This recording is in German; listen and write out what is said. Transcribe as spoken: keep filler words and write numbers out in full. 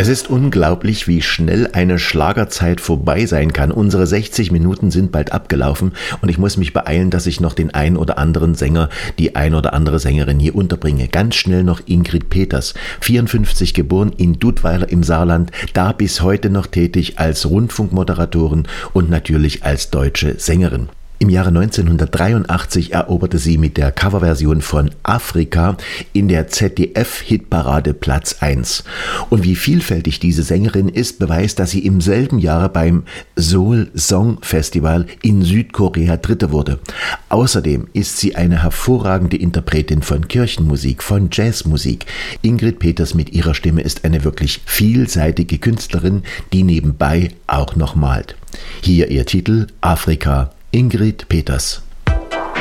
Es ist unglaublich, wie schnell eine Schlagerzeit vorbei sein kann. Unsere sechzig Minuten sind bald abgelaufen und ich muss mich beeilen, dass ich noch den ein oder anderen Sänger, die ein oder andere Sängerin hier unterbringe. Ganz schnell noch Ingrid Peters, vierundfünfzig, geboren in Dudweiler im Saarland, da bis heute noch tätig als Rundfunkmoderatorin und natürlich als deutsche Sängerin. Im Jahre neunzehnhundertdreiundachtzig eroberte sie mit der Coverversion von Afrika in der Z D F-Hitparade Platz eins. Und wie vielfältig diese Sängerin ist, beweist, dass sie im selben Jahr beim Seoul Song Festival in Südkorea Dritte wurde. Außerdem ist sie eine hervorragende Interpretin von Kirchenmusik, von Jazzmusik. Ingrid Peters mit ihrer Stimme ist eine wirklich vielseitige Künstlerin, die nebenbei auch noch malt. Hier ihr Titel Afrika. Ingrid Peters.